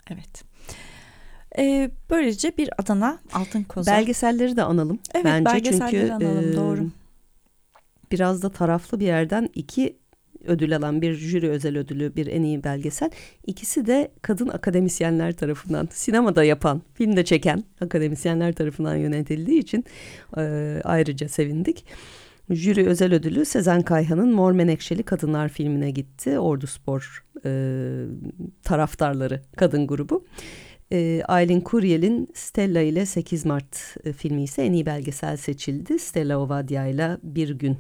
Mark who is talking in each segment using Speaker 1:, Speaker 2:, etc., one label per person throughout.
Speaker 1: Evet. Böylece bir Adana Altın Koza.
Speaker 2: Belgeselleri de analım.
Speaker 1: Evet,
Speaker 2: bence
Speaker 1: belgeselleri
Speaker 2: çünkü
Speaker 1: analım, doğru.
Speaker 2: Biraz da taraflı bir yerden 2 ödül alan, bir jüri özel ödülü, bir en iyi belgesel. İkisi de kadın akademisyenler tarafından, sinemada yapan, filmde çeken akademisyenler tarafından yönetildiği için ayrıca sevindik. Jüri özel ödülü Sezen Kayhan'ın Mor Menekşeli Kadınlar filmine gitti. Orduspor taraftarları kadın grubu. Aylin Kuryel'in Stella ile 8 Mart filmi ise en iyi belgesel seçildi. Stella Ovadia ile Bir Gün.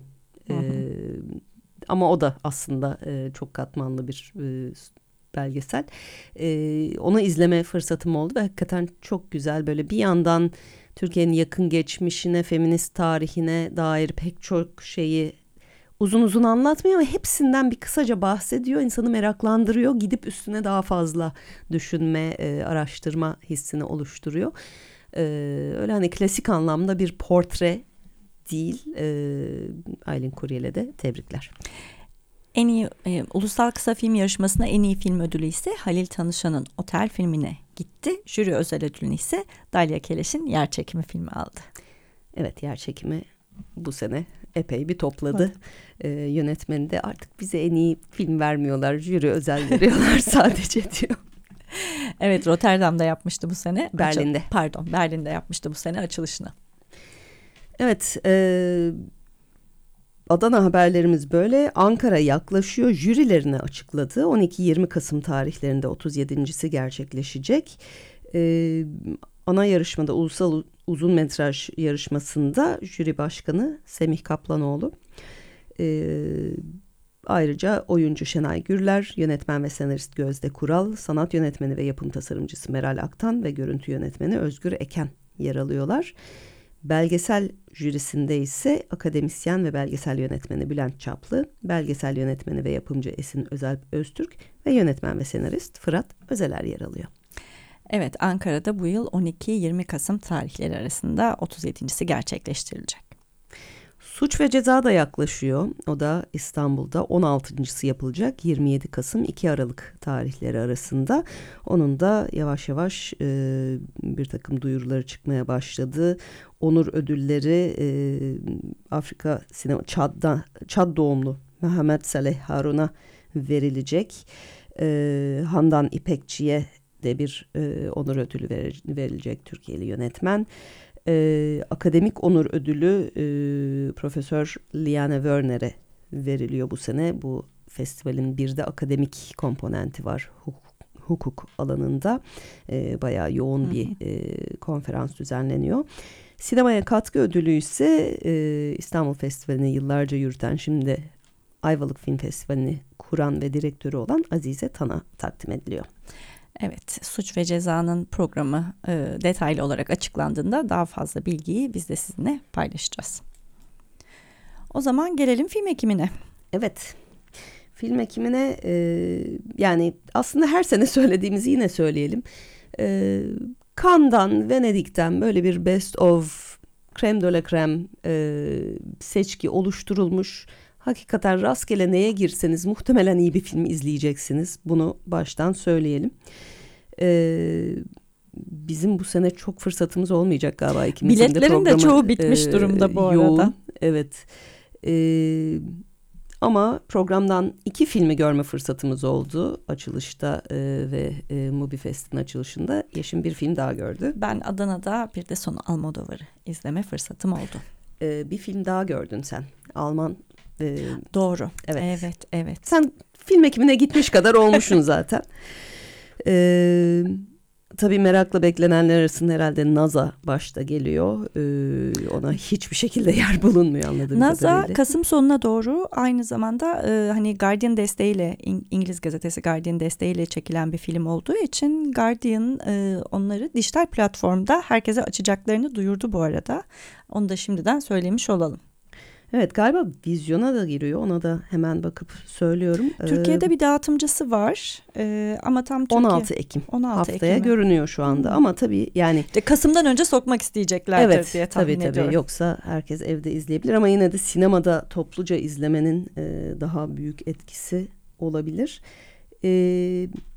Speaker 2: Ama o da aslında çok katmanlı bir belgesel. Onu izleme fırsatım oldu ve hakikaten çok güzel, böyle bir yandan Türkiye'nin yakın geçmişine, feminist tarihine dair pek çok şeyi uzun uzun anlatmıyor ama hepsinden bir kısaca bahsediyor. İnsanı meraklandırıyor. Gidip üstüne daha fazla düşünme, araştırma hissini oluşturuyor. Öyle hani klasik anlamda bir portre değil. Aylin Kuryel'e de tebrikler.
Speaker 1: En iyi ulusal kısa film yarışmasına en iyi film ödülü ise Halil Tanışan'ın Otel filmine gitti. Jüri özel ödülünü ise Dalya Keleş'in Yerçekimi filmi aldı.
Speaker 2: Evet, Yerçekimi bu sene epey bir topladı. Yönetmeni de artık bize en iyi film vermiyorlar, jüri özel veriyorlar sadece diyor.
Speaker 1: Evet, Rotterdam'da yapmıştı bu sene.
Speaker 2: Berlin'de.
Speaker 1: Berlin'de yapmıştı bu sene açılışını.
Speaker 2: Evet, Adana haberlerimiz böyle. Ankara yaklaşıyor, jürilerini açıkladı. 12-20 Kasım tarihlerinde 37.'si gerçekleşecek. Ana yarışmada, ulusal uzun metraj yarışmasında jüri başkanı Semih Kaplanoğlu. Ayrıca oyuncu Şenay Gürler, yönetmen ve senarist Gözde Kural, sanat yönetmeni ve yapım tasarımcısı Meral Aktan ve görüntü yönetmeni Özgür Eken yer alıyorlar. Belgesel jürisinde ise akademisyen ve belgesel yönetmeni Bülent Çaplı, belgesel yönetmeni ve yapımcı Esin Özel Öztürk ve yönetmen ve senarist Fırat Özeler yer alıyor.
Speaker 1: Evet, Ankara'da bu yıl 12-20 Kasım tarihleri arasında 37.'si gerçekleştirilecek.
Speaker 2: Suç ve Ceza da yaklaşıyor. O da İstanbul'da 16.'sı yapılacak 27 Kasım 2 Aralık tarihleri arasında. Onun da yavaş yavaş bir takım duyuruları çıkmaya başladı. Onur ödülleri Afrika sinema Çad doğumlu Mehmet Saleh Harun'a verilecek. Handan İpekçi'ye de bir onur ödülü verilecek, Türkiye'li yönetmen. Akademik onur ödülü Profesör Liane Werner'e veriliyor bu sene. Bu festivalin bir de akademik komponenti var hukuk alanında. Bayağı yoğun bir konferans düzenleniyor. Sinemaya katkı ödülü ise İstanbul Festivali'ni yıllarca yürüten, şimdi Ayvalık Film Festivali'ni kuran ve direktörü olan Azize Tan'a takdim ediliyor.
Speaker 1: Evet, Suç ve Ceza'nın programı detaylı olarak açıklandığında daha fazla bilgiyi biz de sizinle paylaşacağız. O zaman gelelim film ekimine.
Speaker 2: Evet, film ekimine yani aslında her sene söylediğimizi yine söyleyelim. Cannes'dan, Venedik'ten böyle bir best of, crème de la crème seçki oluşturulmuş. Hakikaten rastgele neye girseniz muhtemelen iyi bir film izleyeceksiniz. Bunu baştan söyleyelim. Bizim bu sene çok fırsatımız olmayacak galiba ikimizin de programı.
Speaker 1: Biletlerin de çoğu bitmiş durumda bu
Speaker 2: yoğun,
Speaker 1: arada.
Speaker 2: Evet. Ama programdan 2 filmi görme fırsatımız oldu açılışta ve Mubi Fest'in açılışında. Yeşim bir film daha gördü.
Speaker 1: Ben Adana'da bir de Sonu Almodovar'ı izleme fırsatım oldu.
Speaker 2: Bir film daha gördün sen. Alman.
Speaker 1: Doğru. Evet.
Speaker 2: Sen film ekimine gitmiş kadar olmuşsun zaten. Tabii merakla beklenenler arasında herhalde Naza başta geliyor. Ona hiçbir şekilde yer bulunmuyor anladığım kadarıyla.
Speaker 1: Naza Kasım sonuna doğru, aynı zamanda hani Guardian desteğiyle, İngiliz gazetesi Guardian desteğiyle çekilen bir film olduğu için Guardian onları dijital platformda herkese açacaklarını duyurdu bu arada. Onu da şimdiden söylemiş olalım.
Speaker 2: Evet, galiba vizyona da giriyor. Ona da hemen bakıp söylüyorum.
Speaker 1: Türkiye'de bir dağıtımcısı var. Ama tam Türkiye
Speaker 2: 16 Ekim. Haftaya görünüyor şu anda. Ama tabii yani
Speaker 1: Kasım'dan önce sokmak isteyeceklerdir diye tahmin ediyorum.
Speaker 2: Tabii. Yoksa herkes evde izleyebilir ama yine de sinemada topluca izlemenin daha büyük etkisi olabilir.